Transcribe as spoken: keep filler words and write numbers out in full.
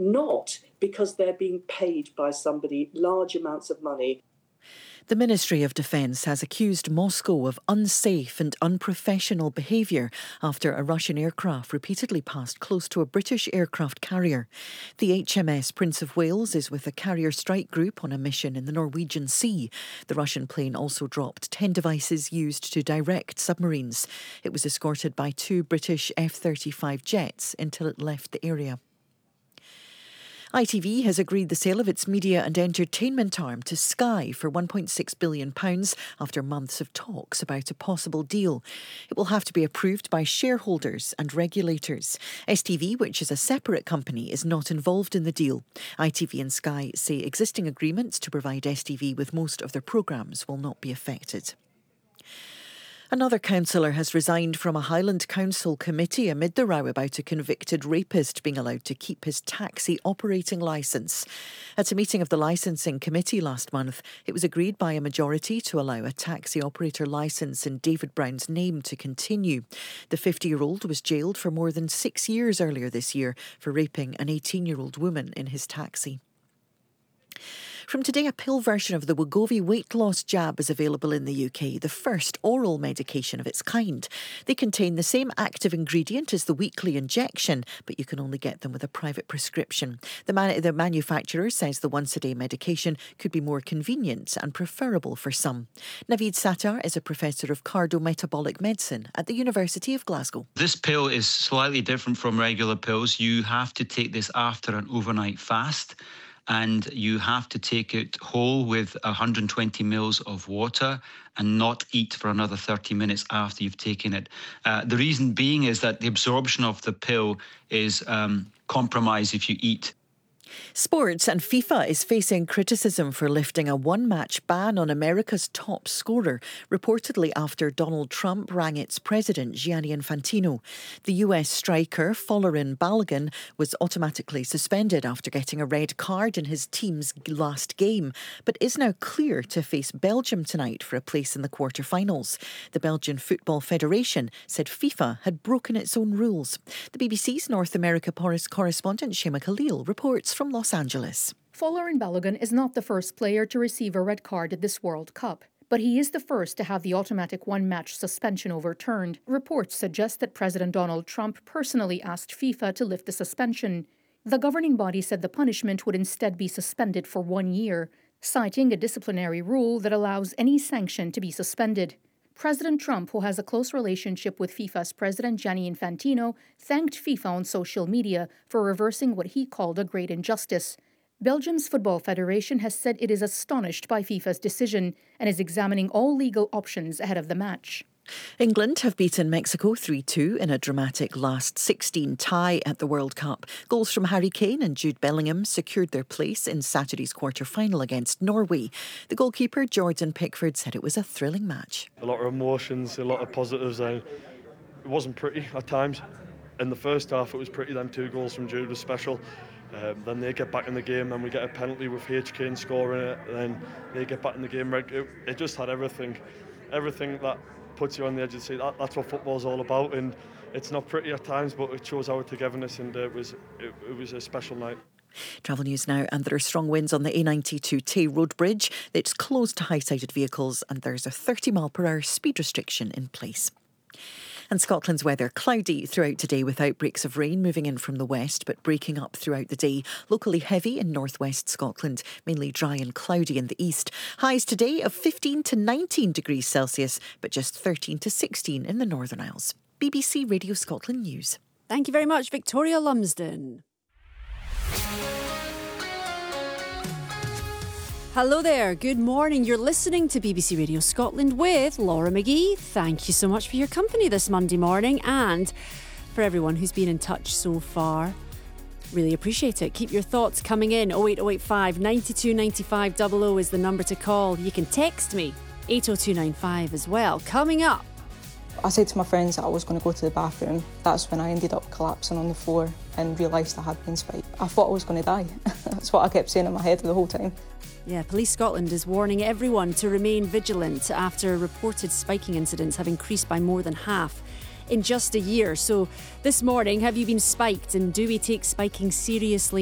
not because they're being paid by somebody large amounts of money. The Ministry of Defence has accused Moscow of unsafe and unprofessional behaviour after a Russian aircraft repeatedly passed close to a British aircraft carrier. The H M S Prince of Wales is with a carrier strike group on a mission in the Norwegian Sea. The Russian plane also dropped ten devices used to direct submarines. It was escorted by two British F thirty-five jets until it left the area. I T V has agreed the sale of its media and entertainment arm to Sky for one point six billion pounds after months of talks about a possible deal. It will have to be approved by shareholders and regulators. S T V, which is a separate company, is not involved in the deal. I T V and Sky say existing agreements to provide S T V with most of their programmes will not be affected. Another councillor has resigned from a Highland Council committee amid the row about a convicted rapist being allowed to keep his taxi operating licence. At a meeting of the licensing committee last month, it was agreed by a majority to allow a taxi operator licence in David Brown's name to continue. The fifty-year-old was jailed for more than six years earlier this year for raping an eighteen-year-old woman in his taxi. From today, a pill version of the Wegovy weight loss jab is available in the U K, the first oral medication of its kind. They contain the same active ingredient as the weekly injection, but you can only get them with a private prescription. The, man- the manufacturer says the once-a-day medication could be more convenient and preferable for some. Naveed Sattar is a professor of cardiometabolic medicine at the University of Glasgow. This pill is slightly different from regular pills. You have to take this after an overnight fast, and you have to take it whole with one hundred twenty mils of water and not eat for another thirty minutes after you've taken it. Uh, the reason being is that the absorption of the pill is um, compromised if you eat. Sports, and FIFA is facing criticism for lifting a one-match ban on America's top scorer, reportedly after Donald Trump rang its president, Gianni Infantino. The U S striker, Folarin Balogun, was automatically suspended after getting a red card in his team's last game, but is now clear to face Belgium tonight for a place in the quarter-finals. The Belgian Football Federation said FIFA had broken its own rules. The B B C's North America correspondent Shema Khalil reports from Los Angeles. Folarin Balogun is not the first player to receive a red card at this World Cup, but he is the first to have the automatic one-match suspension overturned. Reports suggest that President Donald Trump personally asked FIFA to lift the suspension. The governing body said the punishment would instead be suspended for one year, citing a disciplinary rule that allows any sanction to be suspended. President Trump, who has a close relationship with FIFA's president Gianni Infantino, thanked FIFA on social media for reversing what he called a great injustice. Belgium's Football Federation has said it is astonished by FIFA's decision and is examining all legal options ahead of the match. England have beaten Mexico three two in a dramatic last sixteen tie at the World Cup. Goals from Harry Kane and Jude Bellingham secured their place in Saturday's quarter-final against Norway. The goalkeeper, Jordan Pickford, said it was a thrilling match. A lot of emotions, a lot of positives. And it wasn't pretty at times. In the first half, it was pretty. Them two goals from Jude was special. Um, then they get back in the game, and we get a penalty with H. Kane scoring it. And then they get back in the game. It, it just had everything, everything that puts you on the edge of the seat. That, that's what football's all about, and it's not pretty at times, but it shows our togetherness, and uh, it was it, it was a special night. Travel news now, and there are strong winds on the A ninety-two Tay Road Bridge. It's closed to high-sided vehicles, and there's a thirty mile per hour speed restriction in place. And Scotland's weather, cloudy throughout today with outbreaks of rain moving in from the west but breaking up throughout the day. Locally heavy in northwest Scotland, mainly dry and cloudy in the east. Highs today of fifteen to nineteen degrees Celsius, but just thirteen to sixteen in the Northern Isles. B B C Radio Scotland News. Thank you very much, Victoria Lumsden. Hello there, good morning. You're listening to B B C Radio Scotland with Laura McGee. Thank you so much for your company this Monday morning, and for everyone who's been in touch so far. Really appreciate it. Keep your thoughts coming in. oh eight oh eight five, nine two nine five double oh is the number to call. You can text me, eight oh two nine five as well. Coming up. I said to my friends that I was going to go to the bathroom. That's when I ended up collapsing on the floor and realised I had been spiked. I thought I was going to die. That's what I kept saying in my head the whole time. Yeah, Police Scotland is warning everyone to remain vigilant after reported spiking incidents have increased by more than half in just a year. So this morning, have you been spiked, and do we take spiking seriously